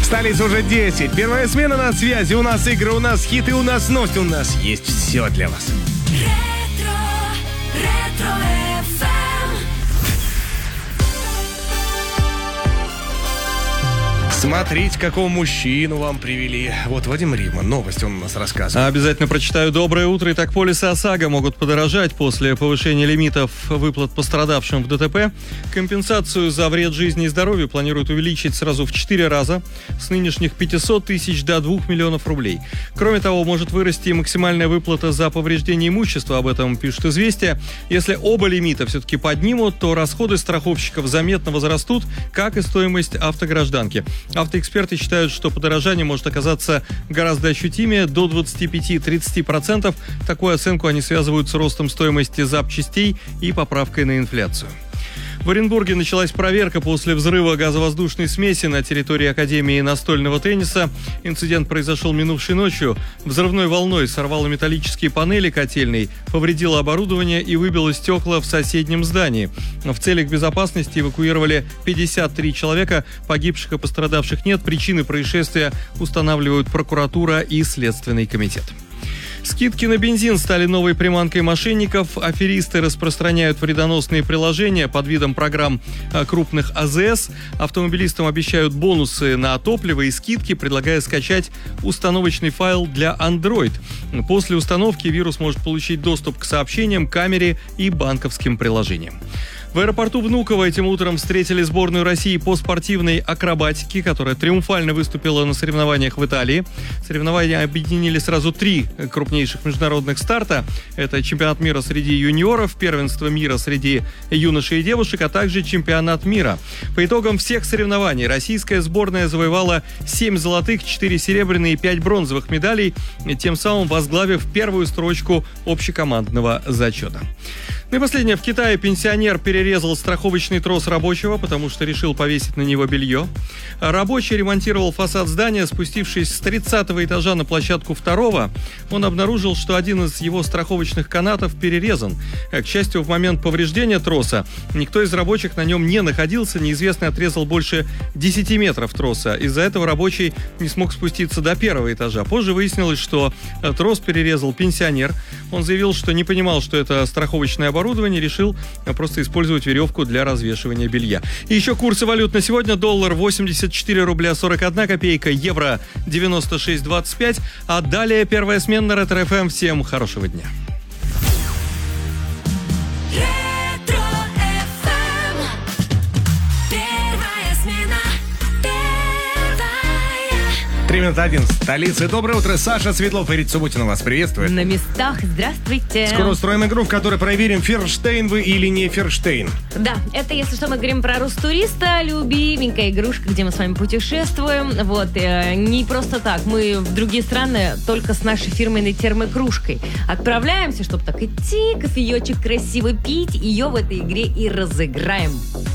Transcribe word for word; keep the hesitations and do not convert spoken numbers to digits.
Столица уже десять. Первая смена на связи. У нас игры, у нас хиты, у нас новости. У нас есть все для вас. Ретро, ретро эф эм. Смотрите, какого мужчину вам привели. Вот Вадим Риман, новость он у нас рассказывает. Обязательно прочитаю. Доброе утро. Итак, полисы ОСАГО могут подорожать после повышения лимитов выплат пострадавшим в ДТП. Компенсацию за вред жизни и здоровью планируют увеличить сразу в четыре раза, с нынешних пятисот тысяч до двух миллионов рублей. Кроме того, может вырасти и максимальная выплата за повреждение имущества. Об этом пишут «Известия». Если оба лимита все-таки поднимут, то расходы страховщиков заметно возрастут, как и стоимость автогражданки. Автоэксперты считают, что подорожание может оказаться гораздо ощутимее, до двадцать пять - тридцать процентов. Такую оценку они связывают с ростом стоимости запчастей и поправкой на инфляцию. В Оренбурге началась проверка после взрыва газовоздушной смеси на территории Академии настольного тенниса. Инцидент произошел минувшей ночью. Взрывной волной сорвало металлические панели котельной, повредило оборудование и выбило стекла в соседнем здании. В целях безопасности эвакуировали пятьдесят три человека. Погибших и пострадавших нет. Причины происшествия устанавливают прокуратура и Следственный комитет. Скидки на бензин стали новой приманкой мошенников. Аферисты распространяют вредоносные приложения под видом программ крупных АЗС. Автомобилистам обещают бонусы на топливо и скидки, предлагая скачать установочный файл для Android. После установки вирус может получить доступ к сообщениям, камере и банковским приложениям. В аэропорту Внуково этим утром встретили сборную России по спортивной акробатике, которая триумфально выступила на соревнованиях в Италии. Соревнования объединили сразу три крупнейших международных старта. Это чемпионат мира среди юниоров, первенство мира среди юношей и девушек, а также чемпионат мира. По итогам всех соревнований российская сборная завоевала семь золотых, четыре серебряные и пять бронзовых медалей, тем самым возглавив первую строчку общекомандного зачета. Ну и последнее. В Китае пенсионер перерезал страховочный трос рабочего, потому что решил повесить на него белье. Рабочий ремонтировал фасад здания. Спустившись с тридцатого этажа на площадку второго, он обнаружил, что один из его страховочных канатов перерезан. К счастью, в момент повреждения троса никто из рабочих на нем не находился. Неизвестный отрезал больше десяти метров троса. Из-за этого рабочий не смог спуститься до первого этажа. Позже выяснилось, что трос перерезал пенсионер. Он заявил, что не понимал, что это страховочное оборудование, оборудование, решил просто использовать веревку для развешивания белья. И еще курсы валют на сегодня. Доллар восемьдесят четыре рубля сорок одна копейка, евро девяносто шесть двадцать пять. А далее первая смена на Ретро эф эм. Всем хорошего дня. Три минуты один. Столица. Доброе утро. Саша Светлов и Рит Субботина вас приветствует. На местах. Здравствуйте. Скоро устроим игру, в которой проверим, Ферштейн вы или не Ферштейн. Да, это, если что, мы говорим про Рустуриста, любименькая игрушка, где мы с вами путешествуем. Вот, э, не просто так. Мы в другие страны только с нашей фирменной термокружкой отправляемся, чтобы так идти, кофеечек красиво пить, ее в этой игре и разыграем.